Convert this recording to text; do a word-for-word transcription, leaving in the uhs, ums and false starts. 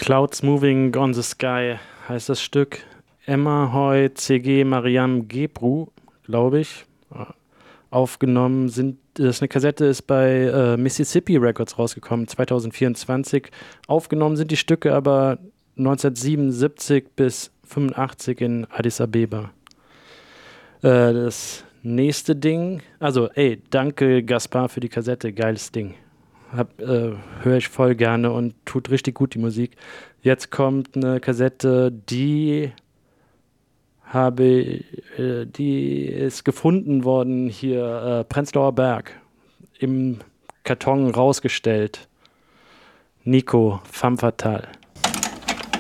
Clouds Moving on the Sky heißt das Stück. Emma Hoy, C G Mariam Gebru, glaube ich. Aufgenommen sind, das ist eine Kassette, ist bei äh, Mississippi Records rausgekommen, zwanzig vierundzwanzig. Aufgenommen sind die Stücke aber neunzehnhundertsiebenundsiebzig bis fünfundachtzig in Addis Abeba. Äh, das nächste Ding, also ey, danke Gaspar für die Kassette, geiles Ding. Äh, höre ich voll gerne und tut richtig gut die Musik. Jetzt kommt eine Kassette, die habe, äh, die ist gefunden worden hier, äh, Prenzlauer Berg, im Karton rausgestellt. Nico, Femme Fatale.